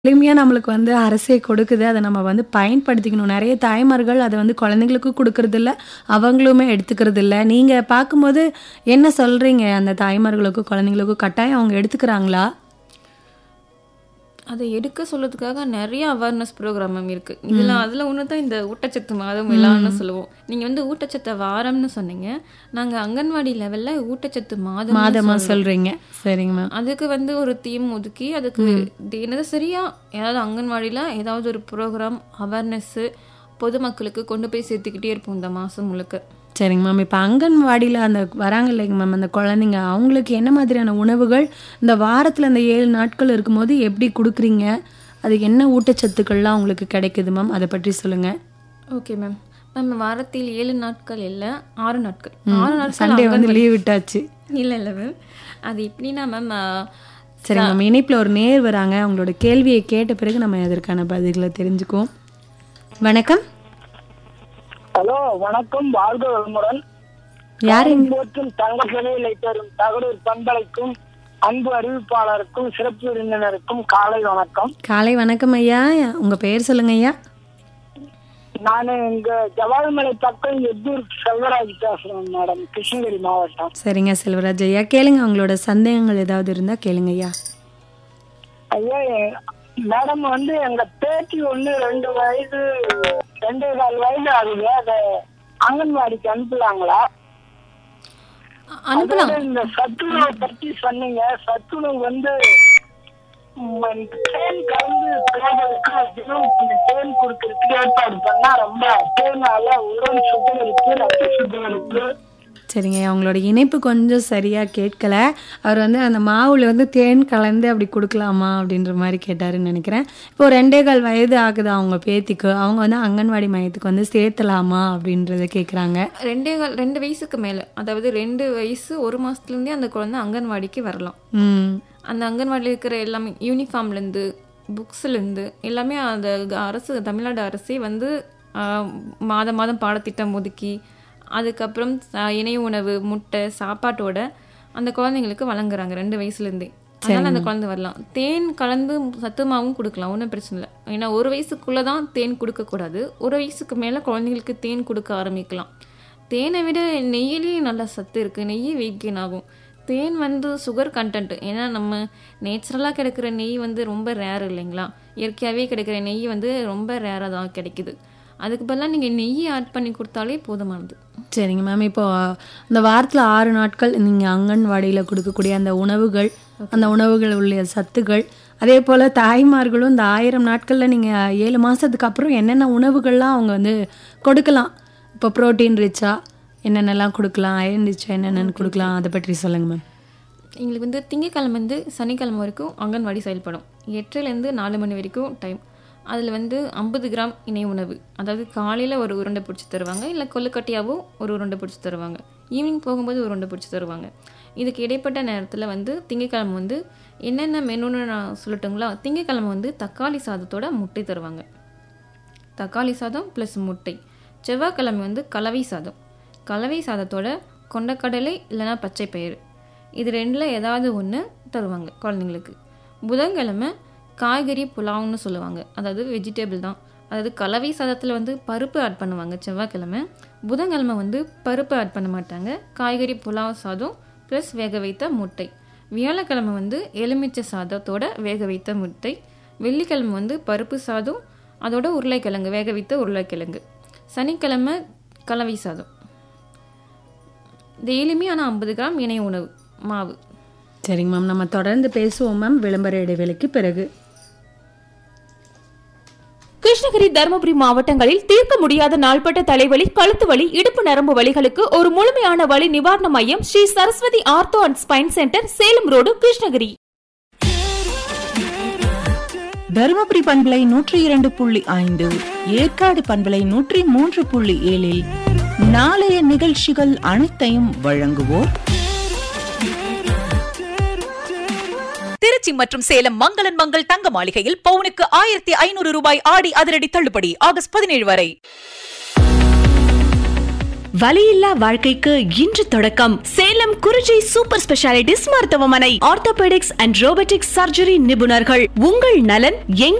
எளிமையா நம்மளுக்கு வந்து அரசே கொடுக்குது. அத நம்ம வந்து பயன்படுத்திக்கணும். நெறைய தாய்மார்கள் அத வந்து குழந்தைங்களுக்கும் குடுக்குறதில்ல. அவங்களுமே எடுத்துக்கிறதில்ல. நீங்க பார்க்கும்போது என்ன சொல்றீங்க? அந்த தாய்மார்களுக்கும், குழந்தைங்களுக்கும் கட்டாயம் அவங்க எடுத்துக்கிறாங்களா? அதை எடுக்க சொல்றதுக்காக நிறைய அவேர்னஸ் ப்ரோக்ராம் இருக்கு. அதில் ஒன்று தான் இந்த ஊட்டச்சத்து மாதம் விழான்னு சொல்லுவோம். நீங்கள் வந்து ஊட்டச்சத்து வாரம்னு சொன்னீங்க. நாங்கள் அங்கன்வாடி லெவலில் ஊட்டச்சத்து மாதமா சொல்றீங்க. சரிங்க மேம். அதுக்கு வந்து ஒரு தீம் ஒதுக்கி அதுக்கு தினசரியா ஏதாவது அங்கன்வாடியில் ஏதாவது ஒரு ப்ரோக்ராம் அவேர்னஸ்ஸு பொதுமக்களுக்கு கொண்டு போய் சேர்த்துக்கிட்டே இருப்போம் இந்த மாதம் முழுக்க. சரிங்க மேம். இப்போ அங்கன்வாடியில் அந்த வராங்க இல்லைங்க மேம், அந்த குழந்தைங்க அவங்களுக்கு என்ன மாதிரியான உணவுகள் இந்த வாரத்தில் அந்த 7 நாட்கள் இருக்கும்போது எப்படி கொடுக்குறீங்க? அது என்ன ஊட்டச்சத்துக்கள்லாம் அவங்களுக்கு கிடைக்குது மேம்? அதை பற்றி சொல்லுங்கள். Okay ma'am. மேம் வாரத்தில் 7 நாட்கள் இல்லை, 6 நாட்கள். 6 நாட்கள் சண்டே வந்து லீவ் விட்டாச்சு. இல்லை மேம், அது எப்படின்னா மேம், சரிங்க மேம். இணைப்பில் ஒரு நேர் வராங்க. அவங்களோட கேள்வியை கேட்ட பிறகு நம்ம அதற்கான பதில்களை தெரிஞ்சுக்குவோம். வணக்கம். ஹலோ, வணக்கம். வாழ்க வளமுடன். போற்றும் தங்க சிலையை தரும் தகடூர் பண்பலைக்கும் அன்பு அறிவிப்பாளருக்கும் சிறப்பு விருந்தினருக்கும் காலை வணக்கம். காலை வணக்கம் ஐயா. உங்க பெயர் சொல்லுங்க ஐயா. நான் இங்க ஜவால்மலை பக்கம் எத்தூர் செல்வராஜ் பேசுறேன் மேடம், கிருஷ்ணகிரி மாவட்டம். சரிங்க செல்வராஜ் ஐயா, கேளுங்க. உங்களோட சந்தேகங்கள் ஏதாவது இருந்தா கேளுங்க ஐயா. ஐயா மேடம், வந்து எங்க பேத்தி ஒண்ணு 2 வயது 2.25 வயது ஆகுது. அதை அங்கன்வாடிக்கு அனுப்பலாங்களா? அனுப்பலாம். இந்த சத்துணவை பற்றி சொன்னீங்க. சத்துணவு வந்து தேன் கலந்து பிள்ளைகளுக்கு தினம் தேன் கொடுக்கறதுக்கு ஏற்பாடு பண்ணா ரொம்ப தேனால உடல் சுத்திகரிப்பு, ரத்த சுத்திகரிப்பு. சரிங்க, அவங்களோட இணைப்பு கொஞ்சம் சரியா கேட்கல. அவர் வந்து அந்த மாவுல வந்து தேன் கலந்து அப்படி கொடுக்கலாமா அப்படின்ற மாதிரி கேட்டாருன்னு நினைக்கிறேன். இப்போ 2.25 வயது ஆகுது அவங்க பேத்திக்கு. அவங்க வந்து அங்கன்வாடி மையத்துக்கு வந்து சேர்த்தலாமா அப்படின்றத கேட்குறாங்க. 2 வயசுக்கு மேலே, அதாவது 2 வயசு 1 மாதத்துலேருந்தே அந்த குழந்தை அங்கன்வாடிக்கு வரலாம். அந்த அங்கன்வாடியில் இருக்கிற எல்லாமே யூனிஃபார்ம்லேருந்து புக்ஸ்லேருந்து எல்லாமே அந்த அரசு, தமிழ்நாடு அரசே வந்து மாதம் பாடத்திட்டம் ஒதுக்கி அதுக்கப்புறம் இணை உணவு, முட்டை, சாப்பாட்டோட அந்த குழந்தைங்களுக்கு வழங்குறாங்க 2 வயசுலேருந்தே. அதனால் அந்த குழந்தை வரலாம். தேன் கலந்து சத்துமாவும் கொடுக்கலாம், ஒன்றும் பிரச்சனை இல்லை. ஏன்னா 1 வயசுக்குள்ளே தான் தேன் கொடுக்கக்கூடாது. 1 வயசுக்கு மேலே குழந்தைங்களுக்கு தேன் கொடுக்க ஆரம்பிக்கலாம். தேனை விட நெய்யிலேயே நல்ல சத்து இருக்குது. நெய் வெயிட் கெயின் ஆகும். தேன் வந்து சுகர் கண்டென்ட். ஏன்னா நம்ம நேச்சுரலாக கிடைக்கிற நெய் வந்து ரொம்ப ரேர் இல்லைங்களா? இயற்கையாகவே கிடைக்கிற நெய் வந்து ரொம்ப ரேராக தான் கிடைக்குது. அதுக்கு பதிலாக நீங்கள் நெய் ஆட் பண்ணி கொடுத்தாலே போதுமானது. சரிங்க மேம். இப்போ இந்த வாரத்தில் 6 நாட்கள் நீங்கள் அங்கன்வாடியில் கொடுக்கக்கூடிய அந்த உணவுகள், அந்த உணவுகள் உள்ள சத்துக்கள், அதே போல் தாய்மார்களும் இந்த 1000 நாட்களில் நீங்கள் 7 மாதத்துக்கு அப்புறம் என்னென்ன உணவுகள்லாம் அவங்க வந்து கொடுக்கலாம்? இப்போ ப்ரோட்டீன் ரிச்சா என்னென்னலாம் கொடுக்கலாம், அயர்ன் ரிச்சா என்னென்னு கொடுக்கலாம், அதை பற்றி சொல்லுங்கள் மேம். எங்களுக்கு வந்து திங்கக்கிழமை சனிக்கிழமை வரைக்கும் அங்கன்வாடி செயல்படும். 8லேருந்து 4 மணி வரைக்கும் டைம். அதில் வந்து 50 கிராம் இணை உணவு, அதாவது காலையில் ஒரு உருண்டை பிடிச்சி தருவாங்க, இல்லை கொல்லுக்கட்டியாகவும் ஒரு உருண்டை பிடிச்சி தருவாங்க, ஈவினிங் போகும்போது ஒரு உருண்டை பிடிச்சி தருவாங்க. இதுக்கு இடைப்பட்ட நேரத்தில் வந்து திங்கக்கிழமை வந்து என்னென்ன மெனுன்னு நான் சொல்லட்டுங்களா? திங்கக்கிழமை வந்து தக்காளி சாதத்தோட முட்டை தருவாங்க. தக்காளி சாதம் ப்ளஸ் முட்டை. செவ்வாய்க்கிழமை வந்து கலவை சாதம். கலவை சாதத்தோட கொண்டக்கடலை இல்லைனா பச்சை பயிறு, இது 2ல் ஏதாவது ஒன்று தருவாங்க குழந்தைங்களுக்கு. புதன்கிழமை காய்கறி புலாவ்னு சொல்லுவாங்க, அதாவது வெஜிடபிள் தான். அதாவது கலவை சாதத்தில் வந்து பருப்பு ஆட் பண்ணுவாங்க செவ்வாய்க்கிழமை. புதன்கிழமை வந்து பருப்பு ஆட் பண்ண மாட்டாங்க. காய்கறி புலாவ் சாதம் ப்ளஸ் வேக வைத்த முட்டை. வியாழக்கிழமை வந்து எலுமிச்சை சாதத்தோட வேக வைத்த முட்டை. வெள்ளிக்கிழமை வந்து பருப்பு சாதம் அதோட உருளைக்கிழங்கு, வேக வைத்த உருளைக்கிழங்கு. சனிக்கிழமை கலவை சாதம். டெய்லியுமே ஆனால் 50 கிராம் இணை உணவு மாவு. சரிங்க மேம், நம்ம தொடர்ந்து பேசுவோம் மேம் விளம்பர இடைவேளைக்கு பிறகு. கிருஷ்ணகிரி, தருமபுரி மாவட்டங்களில் தீர்க்க முடியாத நாள்பட்ட தலைவலி, கழுத்து வலி, இடுப்பு நரம்பு வலிகளுக்கு ஒரு முழுமையான வலி நிவாரண மையம் Sri Saraswati ortho and spine centre, Salem road, Krishnagiri. Dharmapuri பண்பலை 102.5, ஏற்காடு பண்பலை 103.7 நாளைய நிகழ்ச்சிகள் அனைத்தையும் வழங்குவோர் திருச்சி மற்றும் சேலம் மங்களன் மங்கள் தங்க மாளிகையில் பவுனுக்கு 1500 ரூபாய் ஆடி அதிரடி தள்ளுபடி ஆகஸ்ட் 17 வரை. வலியில்லா வாழ்க்கைக்கு இன்று தொடக்கம். சேலம் குறிஞ்சி சூப்பர் ஸ்பெஷாலிட்டிஸ் மருத்துவமனை. ஆர்த்தோபெடிக்ஸ் அண்ட் ரோபோட்டிக்ஸ் சர்ஜரி நிபுணர்கள். உங்கள் நலன் எங்கள்